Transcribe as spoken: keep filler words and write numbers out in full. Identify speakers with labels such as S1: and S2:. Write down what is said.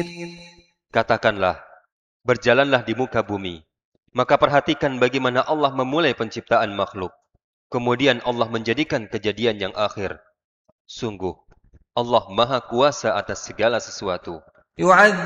S1: Katakanlah, berjalanlah di muka bumi, maka perhatikan bagaimana Allah memulai penciptaan makhluk. Kemudian Allah menjadikan kejadian yang akhir. Sungguh, Allah Maha Kuasa atas segala sesuatu.